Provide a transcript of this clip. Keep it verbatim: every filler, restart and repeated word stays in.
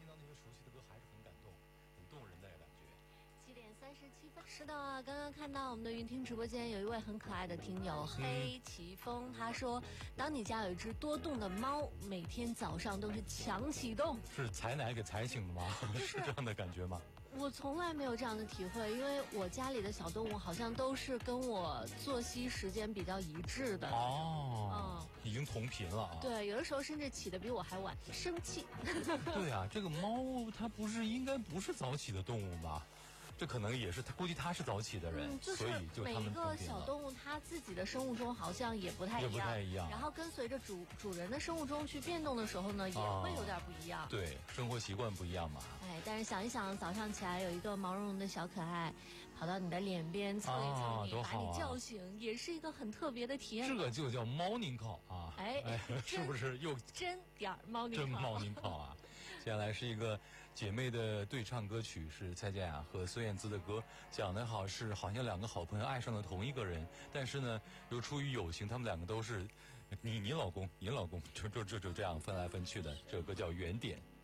到那些熟悉的歌还是很感动，很动人的感觉。 七点三十七分，是的，刚刚看到我们的云听直播间有一位很可爱的听友、嗯、黑奇峰，他说：“当你家有一只多动的猫，每天早上都是强启动， 是采奶给采醒的吗？是, 是这样的感觉吗？” 我从来没有这样的体会，因为我家里的小动物好像都是跟我作息时间比较一致的。 哦，嗯，已经同频了啊。 对，有的时候甚至起得比我还晚，生气。 对啊，这个猫它不是应该不是早起的动物吗？这可能也是他，估计他是早起的人， 嗯，就是所以就他们每个小动物它自己的生物钟好像也不太一样， 也不太一样。 然后跟随着主主人的生物钟去变动的时候呢，也会有点不一样。 哦、对，生活习惯不一样嘛。 哎，但是想一想，早上起来有一个毛茸茸的小可爱跑到你的脸边蹭一蹭你， 啊、 把你叫醒，也是一个很特别的体验。 这个就叫 morning call 啊！ 哎， 哎是不是又真点儿 morning call？ 真 morning call 啊！接下来是一个姐妹的对唱歌曲，是蔡健雅和孙燕姿的歌，讲的好是好像两个好朋友爱上了同一个人，但是呢又出于友情，他们两个都是你你老公你老公，就就就就这样分来分去的。这首歌叫《原点》。